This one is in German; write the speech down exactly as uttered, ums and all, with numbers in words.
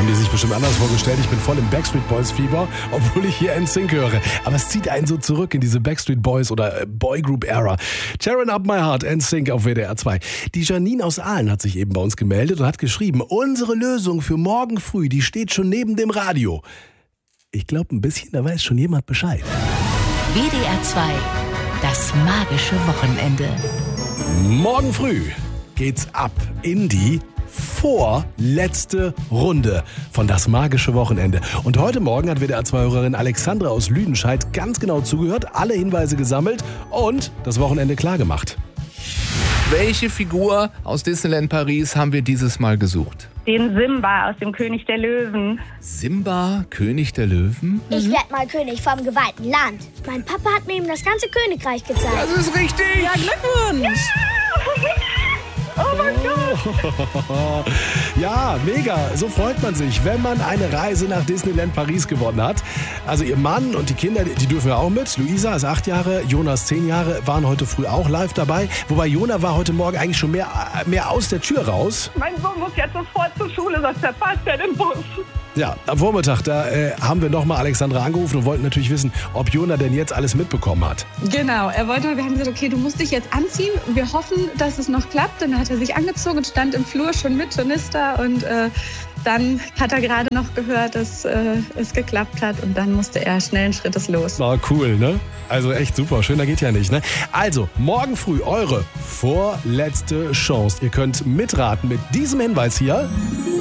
Haben die sich bestimmt anders vorgestellt. Ich bin voll im Backstreet Boys Fieber, obwohl ich hier N Sync höre. Aber es zieht einen so zurück in diese Backstreet Boys oder Boygroup Era. Tearing Up My Heart, N Sync auf W D R zwei. Die Janine aus Aalen hat sich eben bei uns gemeldet und hat geschrieben, unsere Lösung für morgen früh, die steht schon neben dem Radio. Ich glaube ein bisschen, da weiß schon jemand Bescheid. W D R zwei, das magische Wochenende. Morgen früh geht's ab in die vorletzte Runde von Das magische Wochenende. Und heute Morgen hat W D R zwei-Hörerin Alexandra aus Lüdenscheid ganz genau zugehört, alle Hinweise gesammelt und das Wochenende klargemacht. Welche Figur aus Disneyland Paris haben wir dieses Mal gesucht? Den Simba aus dem König der Löwen. Simba, König der Löwen? Ich werde mal König vom geweihten Land. Mein Papa hat mir eben das ganze Königreich gezeigt. Das ist richtig! Ja, Glückwunsch! Oh mein Gott! Ja, mega. So freut man sich, wenn man eine Reise nach Disneyland Paris gewonnen hat. Also ihr Mann und die Kinder, die dürfen ja auch mit. Luisa ist acht Jahre, Jonas zehn Jahre, waren heute früh auch live dabei. Wobei Jona war heute Morgen eigentlich schon mehr, mehr aus der Tür raus. Mein Sohn muss jetzt sofort zur Schule, sonst verpasst er den Bus. Ja, am Vormittag, da äh, haben wir nochmal Alexandra angerufen und wollten natürlich wissen, ob Jona denn jetzt alles mitbekommen hat. Genau, er wollte, wir haben gesagt, okay, du musst dich jetzt anziehen. Wir hoffen, dass es noch klappt. Und dann hat er sich angezogen und stand im Flur schon mit, schon ist da. Und äh, dann hat er gerade noch gehört, dass äh, es geklappt hat. Und dann musste er schnellen Schrittes los. War cool, ne? Also echt super, schöner geht ja nicht, ne? Also, morgen früh eure vorletzte Chance. Ihr könnt mitraten mit diesem Hinweis hier.